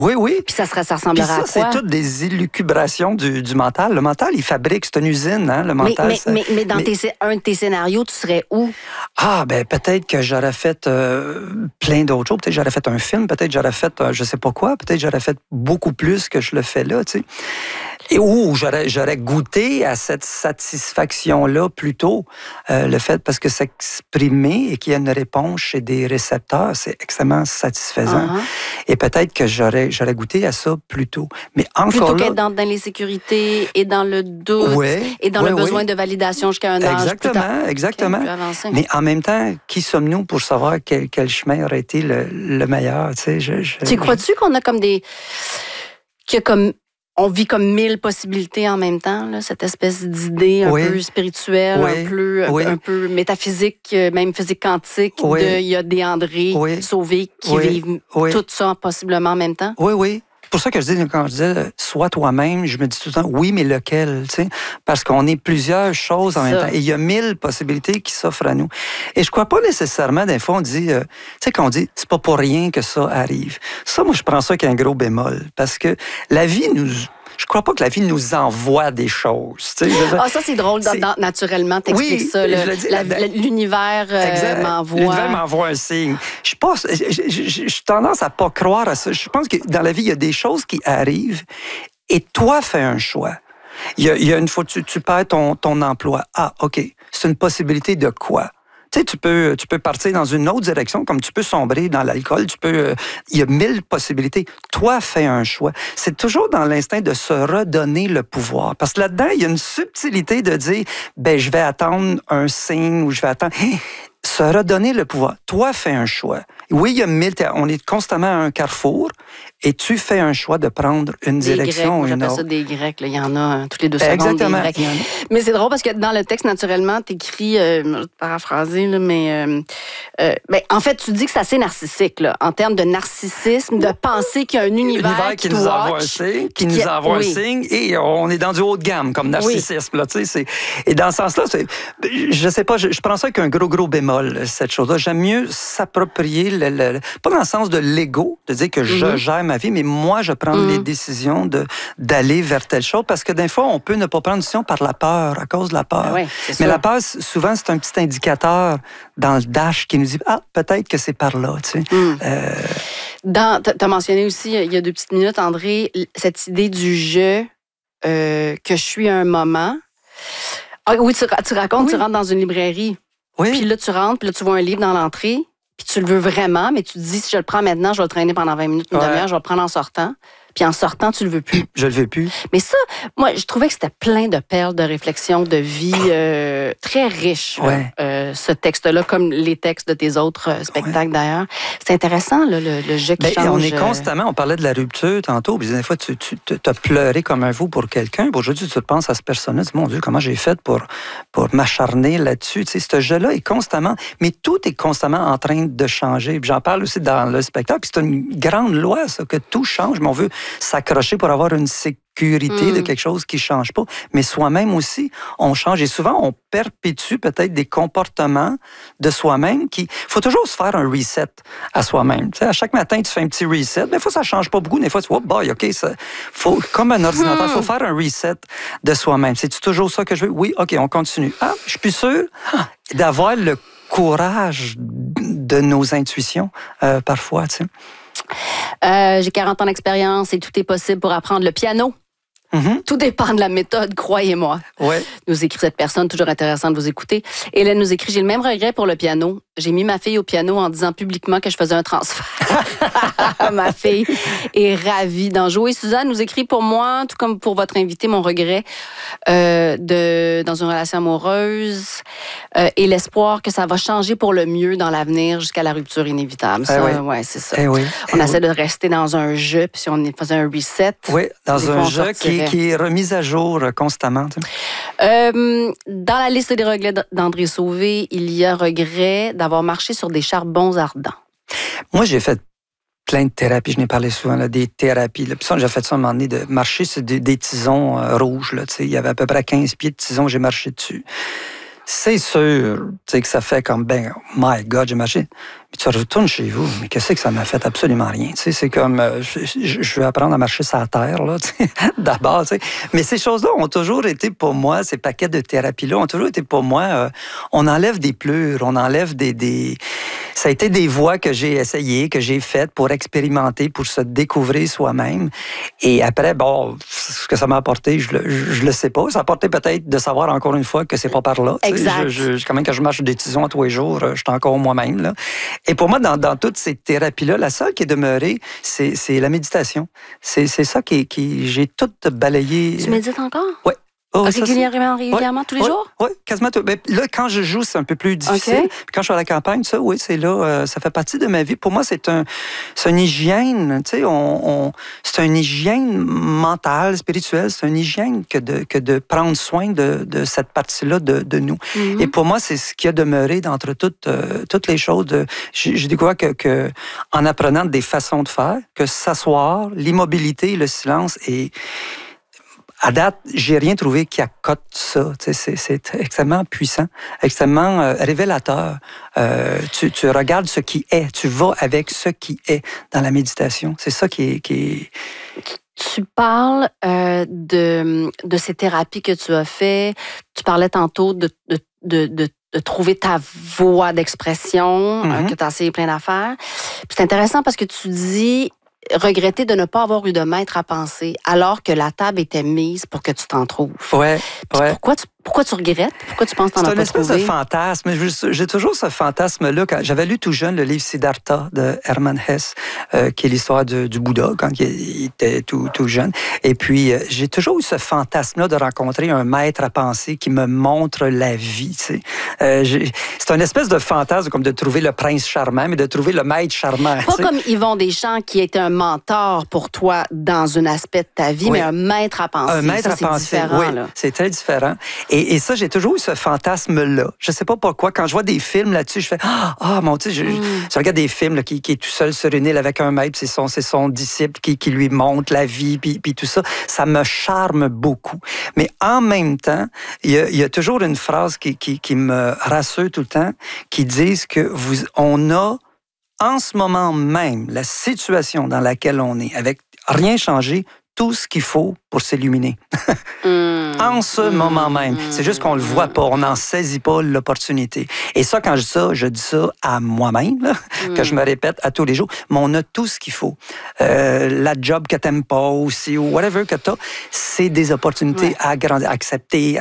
Oui, oui. Puis ça ressemblera à quoi? C'est toutes des élucubrations du mental. Le mental, il fabrique, c'est une usine, hein, le mental. Mais dans un de tes scénarios, tu serais où? Ah, ben peut-être que j'aurais fait plein d'autres choses. Peut-être que j'aurais fait un film, peut-être que j'aurais fait je sais pas quoi, peut-être que j'aurais fait beaucoup plus que je le fais là, tu sais. Et où j'aurais goûté à cette satisfaction-là plutôt, le fait, parce que s'exprimer et qu'il y a une réponse chez des récepteurs, c'est extrêmement satisfaisant. Et peut-être que j'aurais goûté à ça plus tôt. Mais encore plutôt là, qu'être dans l'insécurité et dans le doute et dans le besoin de validation jusqu'à un âge plus tard. Exactement. Okay, mais en même temps, qui sommes-nous pour savoir quel chemin aurait été le meilleur? Tu sais, tu crois-tu qu'on a comme on vit comme 1000 possibilités en même temps, là, cette espèce d'idée un peu spirituelle, un peu métaphysique, même physique quantique, il y a des André sauvés qui vivent tout ça possiblement en même temps? Oui. C'est pour ça que quand je disais « sois toi-même », je me dis tout le temps « oui, mais lequel ?» tu sais, parce qu'on est plusieurs choses en même temps. Et il y a 1000 possibilités qui s'offrent à nous. Et je crois pas nécessairement, des fois, on dit, tu sais, quand on dit « c'est pas pour rien que ça arrive ». Ça, moi, je prends ça qu'un gros bémol. Parce que la vie je crois pas que la vie nous envoie des choses. Tu sais, ça, c'est drôle. Naturellement, t'expliques ça. L'univers m'envoie... L'univers m'envoie un signe. J'ai tendance à pas croire à ça. Je pense que dans la vie, il y a des choses qui arrivent et toi, fais un choix. Il y a une fois, tu perds ton emploi. Ah, OK. C'est une possibilité de quoi? Tu sais, tu peux partir dans une autre direction, comme tu peux sombrer dans l'alcool, il y a 1000 possibilités. Toi, fais un choix. C'est toujours dans l'instinct de se redonner le pouvoir. Parce que là-dedans, il y a une subtilité de dire, je vais attendre un signe ou je vais attendre... Se redonner le pouvoir. Toi, fais un choix. Oui, il y a 1000... On est constamment à un carrefour et tu fais un chois de prendre une direction ou une autre. J'appelle ça des Grecs. Là. Il y en a toutes les 2 secondes. Exactement. Des Grecs. Mais c'est drôle parce que dans le texte, naturellement, tu écris, je vais te paraphraser, là, mais en fait, tu dis que c'est assez narcissique, là, en termes de narcissisme, de penser qu'il y a un univers qui nous envoie un signe, et on est dans du haut de gamme comme narcissisme. Là, et dans ce sens-là, je sais pas, je prends ça avec un gros bémol, cette chose-là. J'aime mieux s'approprier, pas dans le sens de l'ego, de dire que je gère ma vie, mais moi, je prends les décisions d'aller vers telle chose, parce que des fois, on peut ne pas prendre une décision par la peur, à cause de la peur. Mais la peur, souvent, c'est un petit indicateur dans le dash qui nous dit « Ah, peut-être que c'est par là. » tu sais. Tu as mentionné aussi, il y a 2 petites minutes, André, cette idée du « je », que je suis à un moment. Ah, oui, tu racontes, tu rentres dans une librairie. Puis là, tu rentres, puis là, tu vois un livre dans l'entrée, puis tu le veux vraiment, mais tu te dis, si je le prends maintenant, je vais le traîner pendant 20 minutes, une demi-heure, je vais le prendre en sortant. Puis en sortant, tu le veux plus. Je le veux plus. Mais ça, moi, je trouvais que c'était plein de perles de réflexion, de vie très riche, ce texte-là, comme les textes de tes autres spectacles d'ailleurs. C'est intéressant, là, le jeu qui change. On est constamment, on parlait de la rupture tantôt, puis des fois, tu as pleuré comme un fou pour quelqu'un. Aujourd'hui, tu te penses à cette personne-là, tu dis, mon Dieu, comment j'ai fait pour m'acharner là-dessus. Tu sais, ce jeu-là est constamment, mais tout est constamment en train de changer. Puis j'en parle aussi dans le spectacle, puis c'est une grande loi, ça, que tout change, mais on veut s'accrocher pour avoir une sécurité de quelque chose qui ne change pas. Mais soi-même aussi, on change. Et souvent, on perpétue peut-être des comportements de soi-même qui... Il faut toujours se faire un reset à soi-même. Tu sais, à chaque matin, tu fais un petit reset. Des fois, ça ne change pas beaucoup. Des fois, tu vois, OK, comme un ordinateur, il faut faire un reset de soi-même. C'est toujours ça que je veux? Oui, OK, on continue. Ah, je suis plus sûr d'avoir le courage de nos intuitions parfois, tu sais. J'ai 40 ans d'expérience et tout est possible pour apprendre le piano. Tout dépend de la méthode, croyez-moi. Nous écrit cette personne, toujours intéressant de vous écouter. Hélène nous écrit, j'ai le même regret pour le piano. J'ai mis ma fille au piano en disant publiquement que je faisais un transfert. Ma fille est ravie d'en jouer. Suzanne nous écrit, pour moi, tout comme pour votre invité, mon regret dans une relation amoureuse et l'espoir que ça va changer pour le mieux dans l'avenir jusqu'à la rupture inévitable. C'est ça. On essaie de rester dans un jeu, puis si on faisait un reset... Oui, dans un jeu qui est remis à jour constamment. Dans la liste des regrets d'André Sauvé, il y a regret d'avoir marché sur des charbons ardents. Moi, j'ai fait plein de thérapies. Je n'ai parlé souvent des thérapies. Puis ça, j'ai fait ça à un moment donné, de marcher sur des tisons rouges. Là, il y avait à peu près 15 pieds de tisons, j'ai marché dessus. C'est sûr que ça fait comme, my God, j'ai marché. Tu retournes chez vous, mais qu'est-ce que ça m'a fait? Absolument rien. Tu sais, c'est comme, je veux apprendre à marcher sur la terre, là, tu sais, d'abord. Tu sais. Mais ces choses-là ont toujours été pour moi, ces paquets de thérapie-là ont toujours été pour moi, on enlève des pleurs, on enlève des... Ça a été des voies que j'ai essayées, que j'ai faites pour expérimenter, pour se découvrir soi-même. Et après, bon, ce que ça m'a apporté, je le sais pas. Ça a apporté peut-être de savoir encore une fois que c'est pas par là. Exact. Quand même, quand je marche des tisons à tous les jours, je suis encore moi-même, là. Et pour moi, dans toutes ces thérapies-là, la seule qui est demeurée, c'est la méditation. C'est ça j'ai tout balayé. Tu médites encore? Oui. Oh, régulièrement, tous les jours? Oui, quasiment tout. Mais là, quand je joue, c'est un peu plus difficile. Okay. Quand je suis à la campagne, ça, oui, c'est là, ça fait partie de ma vie. Pour moi, c'est une hygiène, tu sais, c'est une hygiène mentale, spirituelle, c'est une hygiène que de prendre soin de cette partie-là de nous. Mm-hmm. Et pour moi, c'est ce qui a demeuré d'entre toutes les choses. J'ai découvert que en apprenant des façons de faire, que s'asseoir, l'immobilité, le silence et à date, j'ai rien trouvé qui accote ça. C'est extrêmement puissant, extrêmement révélateur. Tu regardes ce qui est, tu vas avec ce qui est dans la méditation. C'est ça qui est... Tu parles de ces thérapies que tu as fait. Tu parlais tantôt de trouver ta voie d'expression, que tu as essayé plein d'affaires. Puis c'est intéressant parce que tu dis regretter de ne pas avoir eu de maître à penser alors que la table était mise pour que tu t'en trouves. Ouais. Pourquoi tu regrettes? Pourquoi tu penses que tu n'en as pas trouvé? C'est une espèce de fantasme. J'ai toujours ce fantasme-là. J'avais lu tout jeune le livre Siddhartha de Hermann Hesse, qui est l'histoire du Bouddha quand il était tout jeune. Et puis, j'ai toujours eu ce fantasme-là de rencontrer un maître à penser qui me montre la vie. Tu sais. C'est une espèce de fantasme comme de trouver le prince charmant, mais de trouver le maître charmant. Pas comme Yvon Deschamps qui était un mentor pour toi dans un aspect de ta vie, mais un maître à penser. Un maître à penser, différent, oui. C'est très différent. Et ça, j'ai toujours eu ce fantasme-là. Je sais pas pourquoi. Quand je vois des films là-dessus, je fais mon Dieu, je regarde des films là, qui est tout seul sur une île avec un maître, c'est son disciple qui lui montre la vie, puis tout ça. Ça me charme beaucoup. Mais en même temps, il y a toujours une phrase qui me rassure tout le temps, qui dit que on a en ce moment même la situation dans laquelle on est, avec rien changé, tout ce qu'il faut pour s'illuminer. En ce moment même. C'est juste qu'on le voit pas, on n'en saisit pas l'opportunité. Et ça, quand je dis ça à moi-même, là, que je me répète à tous les jours, mais on a tout ce qu'il faut. La job que t'aimes pas aussi, ou whatever que t'as, c'est des opportunités à accepter,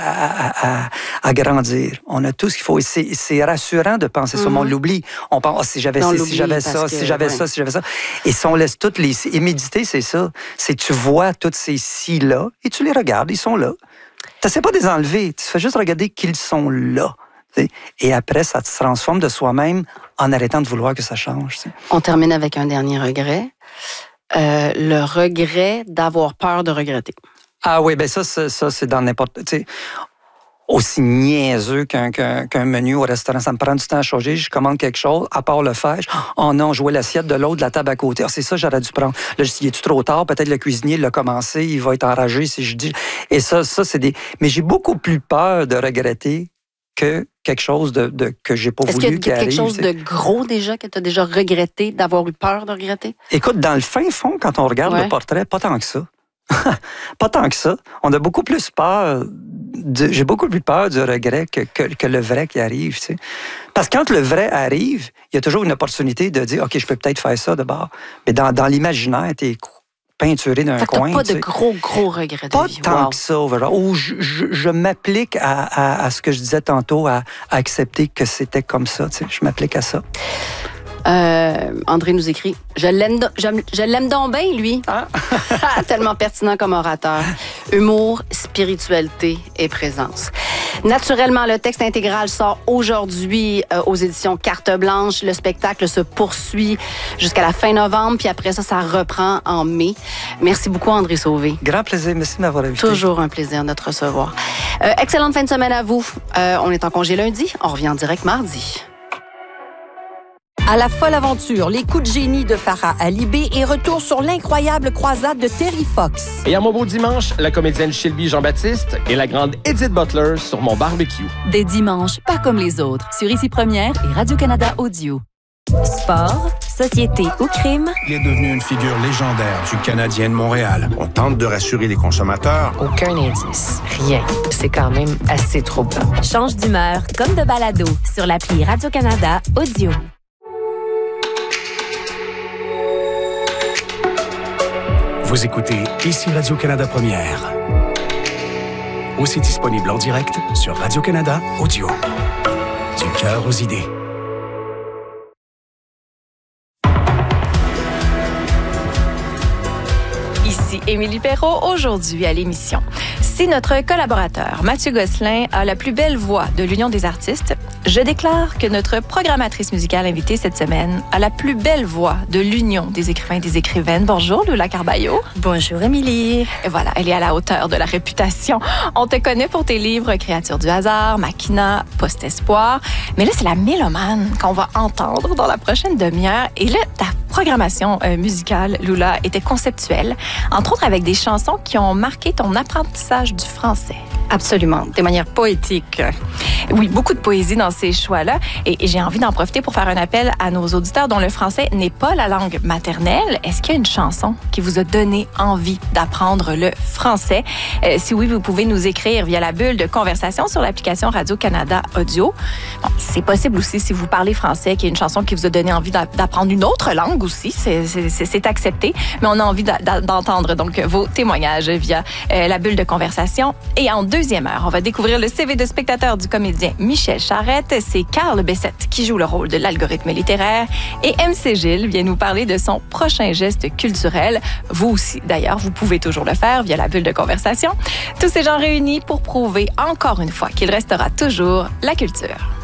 à grandir. On a tout ce qu'il faut. Et c'est rassurant de penser ça, mais on l'oublie. On pense, si j'avais ci, si j'avais ça, si j'avais ça, si j'avais ça. Et si on laisse toutes les... Et méditer, c'est ça. C'est tu vois toutes ces si-là et tu les regardes, ils sont là. Tu n'essaies pas de les enlever, tu fais juste regarder qu'ils sont là. T'sais. Et après, ça te transforme de soi-même en arrêtant de vouloir que ça change. T'sais. On termine avec un dernier regret. Le regret d'avoir peur de regretter. Ah oui, bien ça c'est dans n'importe... Aussi niaiseux qu'un menu au restaurant. Ça me prend du temps à changer. Je commande quelque chose, à part le faire. Oh non, je vois l'assiette de l'autre de la table à côté. Ah, c'est ça, j'aurais dû prendre. Là, je dis, est-tu trop tard? Peut-être le cuisinier l'a commencé. Il va être enragé si je dis... Et ça c'est des... Mais j'ai beaucoup plus peur de regretter que quelque chose que j'ai pas voulu qui arrive. Est-ce qu'il y a quelque chose de gros déjà, que tu as déjà regretté, d'avoir eu peur de regretter? Écoute, dans le fin fond, quand on regarde le portrait, pas tant que ça. Pas tant que ça. On a beaucoup plus peur... J'ai beaucoup plus peur du regret que le vrai qui arrive. Tu sais. Parce que quand le vrai arrive, il y a toujours une opportunité de dire « OK, je peux peut-être faire ça d'abord. » Mais dans l'imaginaire, tu es peinturé d'un coin. Pas de gros regrets de vie. Pas tant que ça, ou je m'applique à ce que je disais tantôt, à accepter que c'était comme ça. Tu sais. Je m'applique à ça. André nous écrit « Je l'aime donc bien, lui. Ah. » Tellement pertinent comme orateur. Humour, spiritualité et présence. Naturellement, le texte intégral sort aujourd'hui aux éditions Carte Blanche. Le spectacle se poursuit jusqu'à la fin novembre, puis après ça reprend en mai. Merci beaucoup, André Sauvé. Grand plaisir. Merci de m'avoir invité. Toujours un plaisir de te recevoir. Excellente fin de semaine à vous. On est en congé lundi. On revient en direct mardi. À la folle aventure, les coups de génie de Farah Alibé et retour sur l'incroyable croisade de Terry Fox. Et à mon beau dimanche, la comédienne Shelby Jean-Baptiste et la grande Edith Butler sur mon barbecue. Des dimanches pas comme les autres, sur Ici Première et Radio-Canada Audio. Sport, société ou crime. Il est devenu une figure légendaire du Canadien de Montréal. On tente de rassurer les consommateurs. Aucun indice. Rien. C'est quand même assez troublant. Change d'humeur comme de balado sur l'appli Radio-Canada Audio. Vous écoutez ici Radio-Canada Première. Aussi disponible en direct sur Radio-Canada Audio. Du cœur aux idées. Ici Émilie Perrault, aujourd'hui à l'émission. Si notre collaborateur Mathieu Gosselin a la plus belle voix de l'Union des artistes, je déclare que notre programmatrice musicale invitée cette semaine a la plus belle voix de l'Union des écrivains et des écrivaines. Bonjour, Lula Carballo. Bonjour, Émilie. Et voilà, elle est à la hauteur de la réputation. On te connaît pour tes livres Créatures du hasard, Machina, Post-espoir. Mais là, c'est la mélomane qu'on va entendre dans la prochaine demi-heure. Et là, ta programmation musicale, Lula, était conceptuelle, entre autres avec des chansons qui ont marqué ton apprentissage du français. Absolument, de manière poétique. Oui, beaucoup de poésie dans ces choix-là. Et j'ai envie d'en profiter pour faire un appel à nos auditeurs dont le français n'est pas la langue maternelle. Est-ce qu'il y a une chanson qui vous a donné envie d'apprendre le français? Si oui, vous pouvez nous écrire via la bulle de conversation sur l'application Radio-Canada Audio. Bon, c'est possible aussi, si vous parlez français, qu'il y ait une chanson qui vous a donné envie d'apprendre une autre langue aussi. C'est accepté, mais on a envie d'entendre donc vos témoignages via la bulle de conversation. Et en deuxième heure, on va découvrir le CV de spectateur du comédien Michel Charette. C'est Carl Bessette qui joue le rôle de l'algorithme littéraire. Et MC Gilles vient nous parler de son prochain geste culturel. Vous aussi, d'ailleurs, vous pouvez toujours le faire via la bulle de conversation. Tous ces gens réunis pour prouver encore une fois qu'il restera toujours la culture.